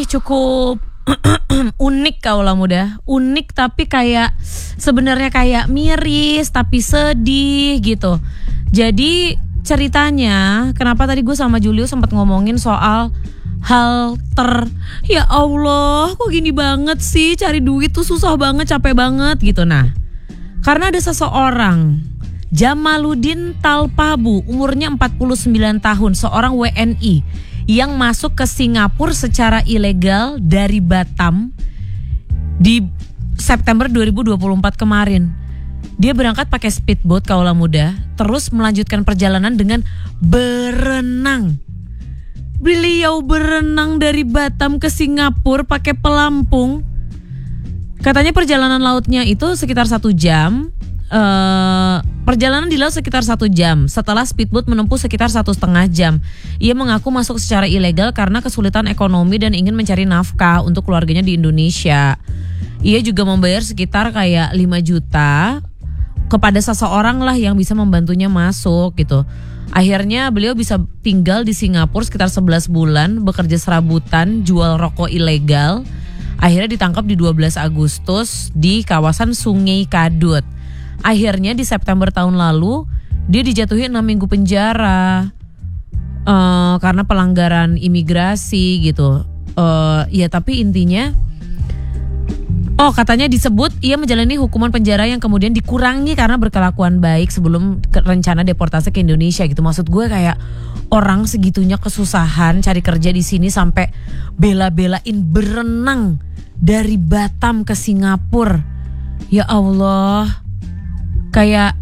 cukup unik kaulah muda. Unik tapi kayak sebenarnya kayak miris tapi sedih gitu. Jadi ceritanya kenapa tadi gue sama Julio sempat ngomongin soal ya Allah kok gini banget sih, cari duit tuh susah banget, capek banget gitu. Nah karena ada seseorang Jamaluddin Talpabu, umurnya 49 tahun, seorang WNI yang masuk ke Singapura secara ilegal dari Batam di September 2024 kemarin. Dia berangkat pakai speedboat kaulah muda, terus melanjutkan perjalanan dengan berenang. Beliau berenang dari Batam ke Singapura pakai pelampung. Katanya perjalanan lautnya itu sekitar 1 jam. Perjalanan di laut sekitar 1 jam. Setelah speedboat menempuh sekitar 1,5 jam. Ia mengaku masuk secara ilegal karena kesulitan ekonomi dan ingin mencari nafkah untuk keluarganya di Indonesia. Ia juga membayar sekitar kayak 5 juta kepada seseorang lah yang bisa membantunya masuk gitu. Akhirnya beliau bisa tinggal di Singapura sekitar 11 bulan, bekerja serabutan, jual rokok ilegal. Akhirnya ditangkap di 12 Agustus di kawasan Sungai Kadut. Akhirnya di September tahun lalu dia dijatuhi 6 minggu penjara karena pelanggaran imigrasi gitu. Ya tapi intinya katanya disebut ia menjalani hukuman penjara yang kemudian dikurangi karena berkelakuan baik sebelum rencana deportasi ke Indonesia gitu. Maksud gue kayak orang segitunya kesusahan cari kerja di sini sampai bela-belain berenang dari Batam ke Singapura. Ya Allah. Kayak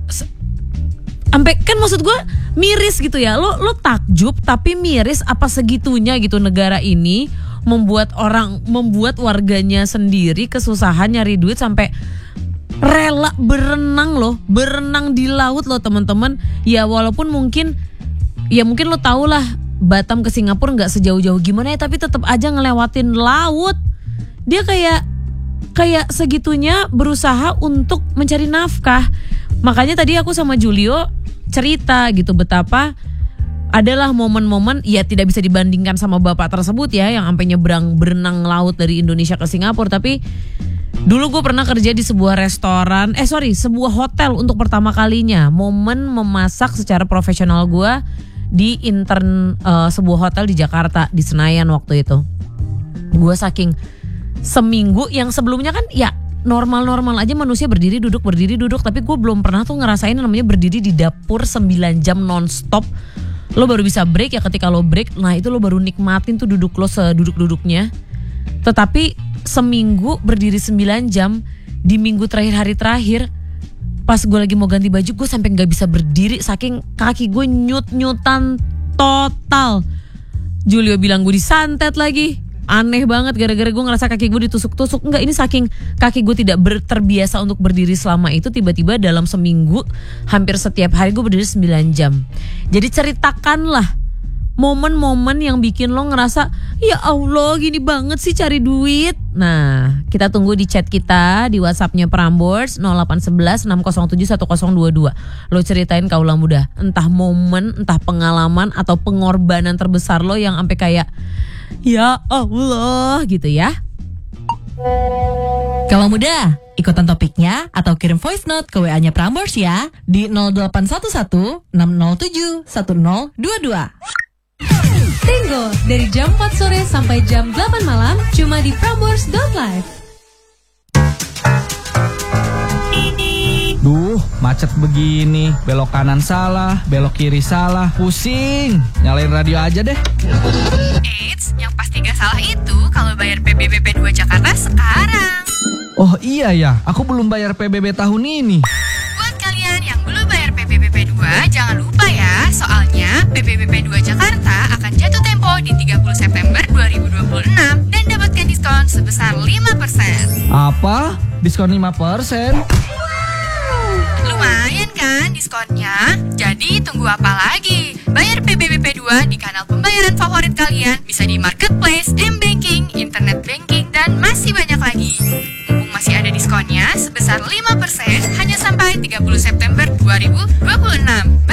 sampai kan maksud gue miris gitu ya. Lo takjub tapi miris apa segitunya gitu negara ini membuat warganya sendiri kesusahan nyari duit sampai rela berenang loh, berenang di laut loh teman-teman. Ya walaupun mungkin lo tau lah Batam ke Singapura nggak sejauh-jauh gimana ya, tapi tetap aja ngelewatin laut. Dia kayak segitunya berusaha untuk mencari nafkah. Makanya tadi aku sama Julio cerita gitu betapa adalah momen-momen ya tidak bisa dibandingkan sama bapak tersebut ya yang sampai nyebrang berenang laut dari Indonesia ke Singapura. Tapi dulu gue pernah kerja di sebuah sebuah hotel untuk pertama kalinya. Momen memasak secara profesional gue di intern sebuah hotel di Jakarta, di Senayan waktu itu. Gue saking seminggu yang sebelumnya kan ya normal-normal aja manusia berdiri duduk, tapi gue belum pernah tuh ngerasain namanya berdiri di dapur 9 jam nonstop. Lo baru bisa break ya ketika lo break, nah itu lo baru nikmatin tuh duduk lo seduduk-duduknya. Tetapi seminggu berdiri 9 jam, di minggu hari terakhir pas gue lagi mau ganti baju gue sampai gak bisa berdiri saking kaki gue nyut-nyutan total. Julio bilang gue disantet lagi. Aneh banget gara-gara gue ngerasa kaki gue ditusuk-tusuk. Enggak, ini saking kaki gue tidak terbiasa untuk berdiri selama itu, tiba-tiba dalam seminggu hampir setiap hari gue berdiri 9 jam. Jadi ceritakanlah momen-momen yang bikin lo ngerasa ya Allah gini banget sih cari duit. Nah kita tunggu di chat kita di WhatsAppnya Prambors 0811 607 1022. Lo ceritain kaulah muda, entah momen, entah pengalaman atau pengorbanan terbesar lo yang sampai kayak ya Allah gitu ya. Kalau muda, ikutan topiknya atau kirim voice note ke WA-nya Prambors ya di 0811 607 1022. Tenggo dari jam 4 sore sampai jam 8 malam cuma di Prambors.live. Duh, macet begini, belok kanan salah, belok kiri salah, pusing. Nyalain radio aja deh. Eits, yang pasti gak salah itu kalau bayar PBB 2 Jakarta sekarang. Oh iya ya, aku belum bayar PBB tahun ini. Buat kalian yang belum bayar PBB 2, jangan lupa ya, soalnya PBB 2 Jakarta akan jatuh tempo di 30 September 2026 dan dapatkan diskon sebesar 5%. Apa? Diskon 5%? Lumayan kan diskonnya? Jadi tunggu apa lagi? Bayar PBB 2 di kanal pembayaran favorit kalian, bisa di marketplace, m-banking, internet banking, dan masih banyak lagi. Mumpung masih ada diskonnya sebesar 5% hanya sampai 30 September 2026.